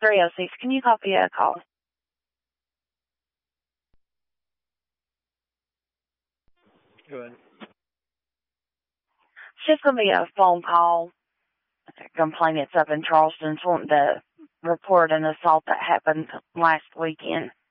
306. Can you copy a call? Go ahead. It's just going to be a phone call. Complainants up in Charleston wanting to report an assault that happened last weekend.